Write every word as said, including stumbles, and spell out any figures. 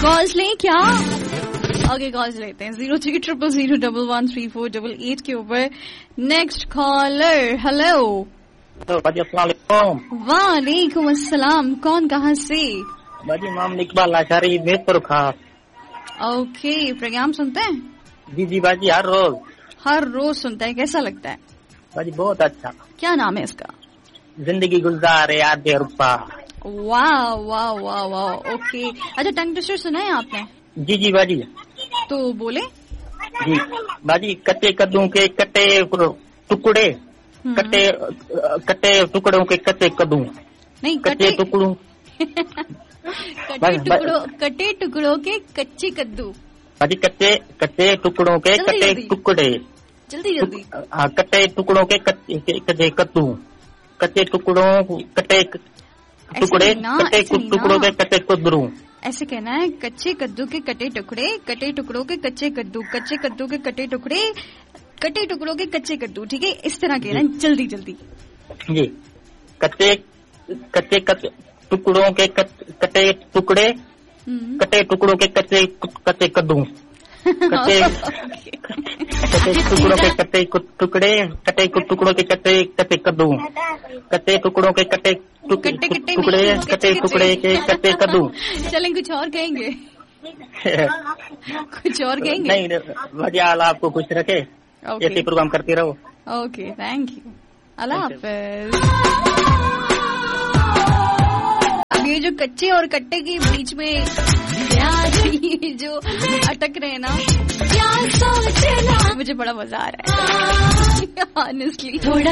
Calls लें क्या? Okay calls लेते हैं zero three triple zero double one three four double eight के ऊपर। Next collar, hello. वालेकुम अस्सलाम, कौन कहाँ से? बाजी मोहम्मद इकबाल लाचारी मेहपुर खास। ओके, प्रोग्राम सुनते हैं? जी जी बाजी, हर रोज हर रोज सुनते हैं, कैसा लगता है? बाजी बहुत अच्छा। क्या नाम है इसका? जिंदगी गुलजार याद रुपा। वाह वाह वाह वाह, ओके। अच्छा, टंग ट्विस्टर सुना है आपने? जी जी बाजी। तो बोले जी बाजी। कच्चे कद्दू के कट्टे टुकड़े, कट्टे कट्टे टुकड़ों के कच्चे कद्दू, नहीं कच्चे टुकड़ों कट्टे टुकड़ों कट्टे टुकड़ों के कच्चे कद्दू। बाजी कच्चे कच्चे टुकड़ों के कट्टे टुकड़े, जल्दी जल्दी। हाँ, कच्चे टुकड़ों के कच्चे कद्दू, कच्चे टुकड़ों कट्टे टुकड़े, कट्टे टुकड़ों के कच्चे कद्दू। ऐसे कहना है, कच्चे कद्दू के कटे टुकड़े, कटे टुकड़ों के कच्चे कद्दू, कच्चे कद्दू के कटे टुकड़े, कटे टुकड़ों के कच्चे कद्दू। ठीक है, इस तरह कहना है, जल्दी जल्दी। जी, कच्चे कच्चे टुकड़ों के कटे टुकड़े, कटे टुकड़ों के कच्चे कच्चे कद्दू, कच्चे कच्चे टुकड़ों के कच्चे टुकड़े, कटे टुकड़ों के कच्चे कच्चे कद्दू, कच्चे टुकड़ों के कटे टुकड़े, कटे टुकड़े के कच्चे कद्दू। चलें, कुछ और कहेंगे? कुछ और कहेंगे? नहीं, मजा आला, आपको खुश रखे, ऐसे प्रोग्राम करते रहो। ओके, थैंक यू, अल्लाह हाफिज। अब ये जो कच्चे और कट्टे के बीच में ये जो अटक रहे हैं ना, क्या सोचना, मुझे बड़ा मजा आ रहा है ऑनेस्टली। थोड़ा